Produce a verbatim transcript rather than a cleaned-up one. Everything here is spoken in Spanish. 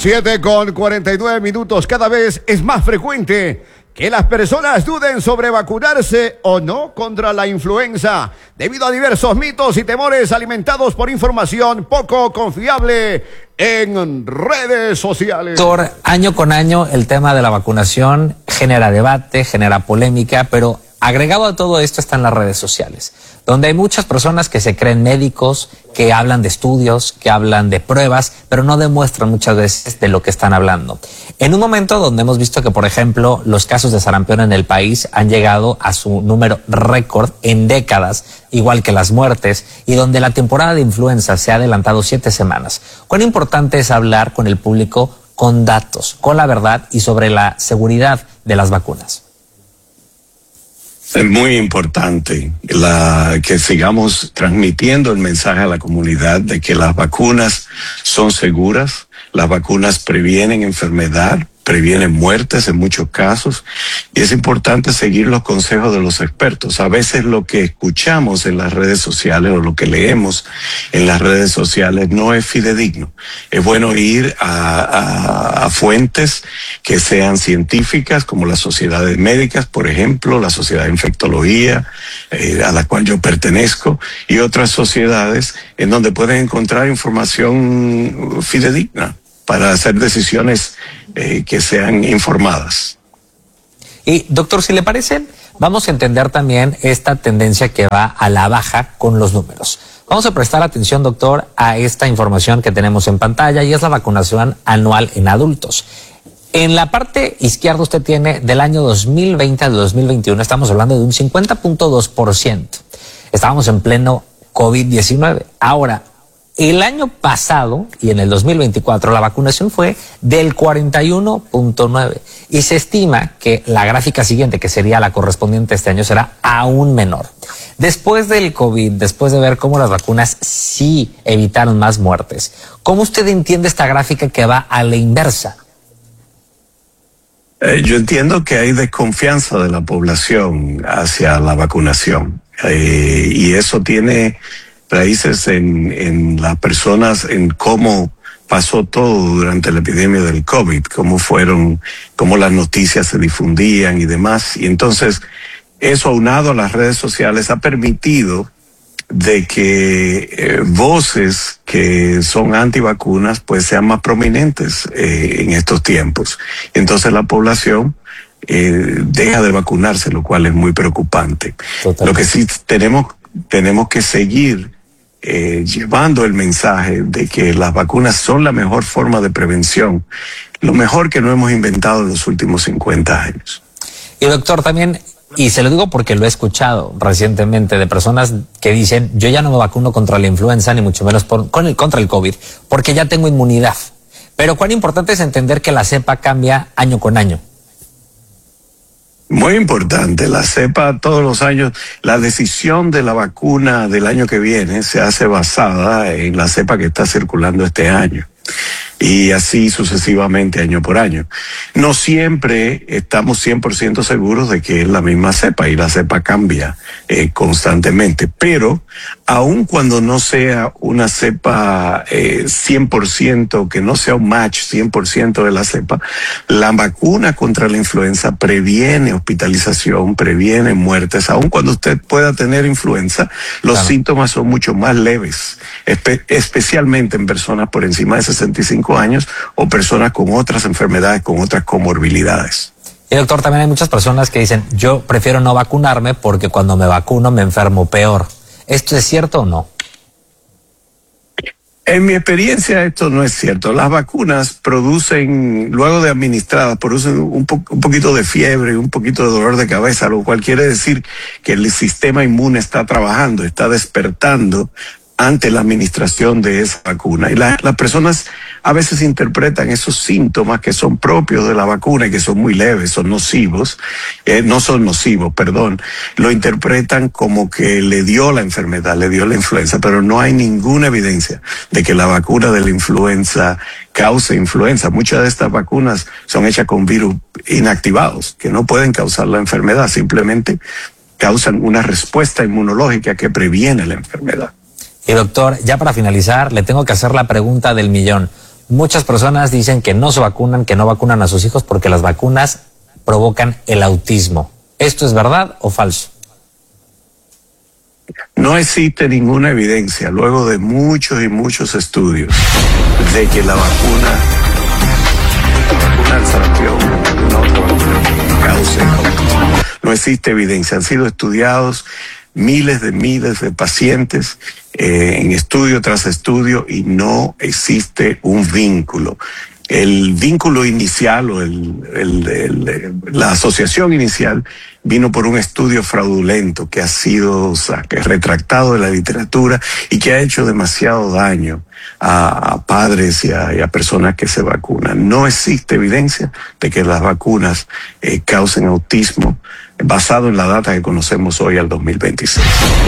siete con cuarenta y nueve minutos. Cada vez es más frecuente que las personas duden sobre vacunarse o no contra la influenza, debido a diversos mitos y temores alimentados por información poco confiable en redes sociales. Doctor, año con año el tema de la vacunación genera debate, genera polémica, pero agregado a todo esto están las redes sociales, donde hay muchas personas que se creen médicos, que hablan de estudios, que hablan de pruebas, pero no demuestran muchas veces de lo que están hablando. En un momento donde hemos visto que, por ejemplo, los casos de sarampión en el país han llegado a su número récord en décadas, igual que las muertes, y donde la temporada de influenza se ha adelantado siete semanas. ¿Cuán importante es hablar con el público con datos, con la verdad y sobre la seguridad de las vacunas? Es muy importante la, que sigamos transmitiendo el mensaje a la comunidad de que las vacunas son seguras, las vacunas previenen enfermedad, previenen muertes en muchos casos, y es importante seguir los consejos de los expertos. A veces lo que escuchamos en las redes sociales o lo que leemos en las redes sociales no es fidedigno. Es bueno ir a, a, a fuentes que sean científicas, como las sociedades médicas, por ejemplo, la Sociedad de Infectología, eh, a la cual yo pertenezco, y otras sociedades en donde pueden encontrar información fidedigna para hacer decisiones eh, que sean informadas. Y doctor, si le parece, vamos a entender también esta tendencia que va a la baja con los números. Vamos a prestar atención, doctor, a esta información que tenemos en pantalla, y es la vacunación anual en adultos. En la parte izquierda usted tiene del año dos mil veinte al dos mil veintiuno, estamos hablando de un cincuenta punto dos por ciento. Estábamos en pleno COVID diecinueve. Ahora, el año pasado y en el dos mil veinticuatro la vacunación fue del cuarenta y uno punto nueve y se estima que la gráfica siguiente, que sería la correspondiente a este año, será aún menor. Después del COVID, después de ver cómo las vacunas sí evitaron más muertes, ¿cómo usted entiende esta gráfica que va a la inversa? Eh, yo entiendo que hay desconfianza de la población hacia la vacunación, eh, y eso tiene raíces en, en las personas, en cómo pasó todo durante la epidemia del COVID, cómo fueron, cómo las noticias se difundían y demás. Y entonces, eso aunado a las redes sociales ha permitido de que eh, voces que son antivacunas pues sean más prominentes eh, en estos tiempos. Entonces la población eh, deja de vacunarse, lo cual es muy preocupante. Totalmente. Lo que sí tenemos, tenemos que seguir Eh, llevando el mensaje de que las vacunas son la mejor forma de prevención, lo mejor que no hemos inventado en los últimos cincuenta años. Y doctor, también, y se lo digo porque lo he escuchado recientemente de personas que dicen, yo ya no me vacuno contra la influenza, ni mucho menos por, con el, contra el COVID, porque ya tengo inmunidad. Pero cuán importante es entender que la cepa cambia año con año. Muy importante, la cepa todos los años, la decisión de la vacuna del año que viene se hace basada en la cepa que está circulando este año. Y así sucesivamente año por año. No siempre estamos cien por ciento seguros de que es la misma cepa, y la cepa cambia eh, constantemente, pero aun cuando no sea una cepa eh, cien por ciento, que no sea un match cien por ciento de la cepa, la vacuna contra la influenza previene hospitalización, previene muertes. Aun cuando usted pueda tener influenza, los claro. síntomas son mucho más leves, espe- especialmente en personas por encima de sesenta y cinco años o personas con otras enfermedades, con otras comorbilidades. Y doctor, también hay muchas personas que dicen, yo prefiero no vacunarme porque cuando me vacuno me enfermo peor. ¿Esto es cierto o no? En mi experiencia esto no es cierto. Las vacunas producen, luego de administradas, producen un, po- un poquito de fiebre, un poquito de dolor de cabeza, lo cual quiere decir que el sistema inmune está trabajando, está despertando ante la administración de esa vacuna. Y la, las personas a veces interpretan esos síntomas que son propios de la vacuna y que son muy leves, son nocivos, eh, no son nocivos, perdón, lo interpretan como que le dio la enfermedad, le dio la influenza, pero no hay ninguna evidencia de que la vacuna de la influenza cause influenza. Muchas de estas vacunas son hechas con virus inactivados, que no pueden causar la enfermedad, simplemente causan una respuesta inmunológica que previene la enfermedad. Y doctor, ya para finalizar, le tengo que hacer la pregunta del millón. Muchas personas dicen que no se vacunan, que no vacunan a sus hijos porque las vacunas provocan el autismo. ¿Esto es verdad o falso? No existe ninguna evidencia, luego de muchos y muchos estudios, de que la vacuna, la vacuna del sarampión, no cause autismo. No existe evidencia. Han sido estudiados miles de miles de pacientes eh, en estudio tras estudio y no existe un vínculo. El vínculo inicial o el, el, el, la asociación inicial vino por un estudio fraudulento que ha sido o sea, que retractado de la literatura y que ha hecho demasiado daño a, a padres y a, y a personas que se vacunan. No existe evidencia de que las vacunas eh, causen autismo basado en la data que conocemos hoy al dos mil veintiséis.